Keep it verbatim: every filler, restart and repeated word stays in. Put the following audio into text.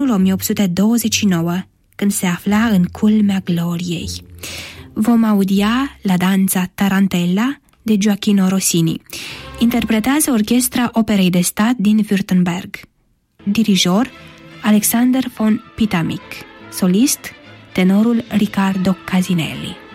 anul o mie opt sute douăzeci și nouă, când se afla în culmea gloriei. Vom audia la danța Tarantella de Gioachino Rossini. Interpretează orchestra Operei de Stat din Württemberg. Dirijor Alexander von Pitamic. Solist tenorul Riccardo Casinelli.